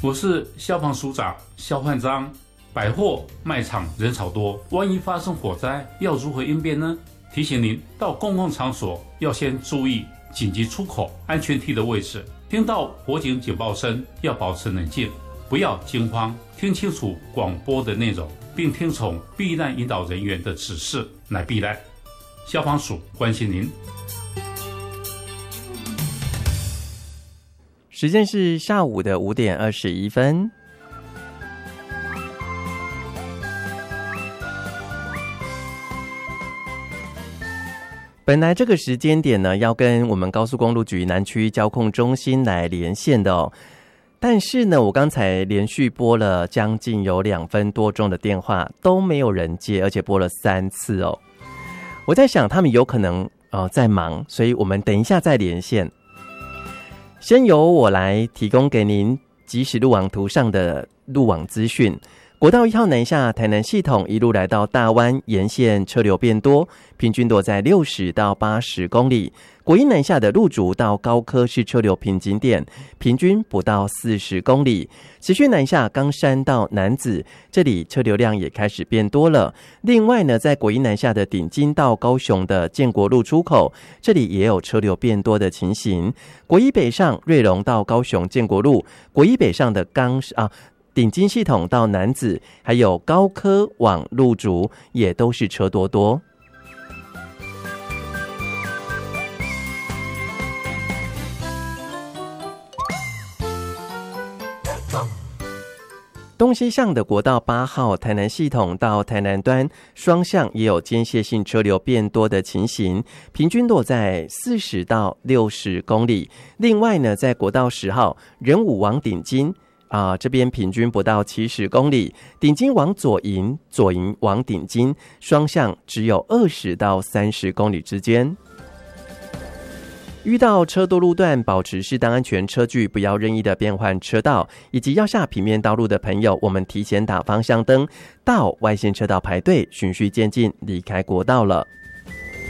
我是消防署长肖焕章。百货卖场人潮多，万一发生火灾，要如何应变呢？提醒您，到公共场所要先注意紧急出口、安全梯的位置。听到火警警报声，要保持冷静，不要惊慌，听清楚广播的内容，并听从避难引导人员的指示来避难。消防署关心您。 时间是下午的5点21分。本来这个时间点呢，要跟我们高速公路局南区交控中心来连线的哦，但是呢，我刚才连续拨了将近有2分多钟的电话，都没有人接，而且拨了3次哦。我在想，他们有可能在忙，所以我们等一下再连线。先由我来提供给您即时路网图上的路网资讯。国道1号南下台南系统一路来到大湾沿线车流变多，平均落在60到80公里。国一南下的路竹到高科是车流瓶颈点，平均不到40公里。持续南下冈山到楠梓，这里车流量也开始变多了。另外呢，在国一南下的顶金到高雄的建国路出口，这里也有车流变多的情形。国一北上瑞隆到高雄建国路，国一北上的顶金系统到楠梓，还有高科往路竹，也都是车多多。东西向的国道8号台南系统到台南端双向也有间歇性车流变多的情形，平均落在40到60公里。另外呢，在国道10号仁武往顶金这边平均不到70公里，顶金往左营，左营往顶金，双向只有20到30公里之间。遇到车多路段，保持适当安全车距，不要任意的变换车道，以及要下平面道路的朋友，我们提前打方向灯，到外线车道排队，循序渐进离开国道了。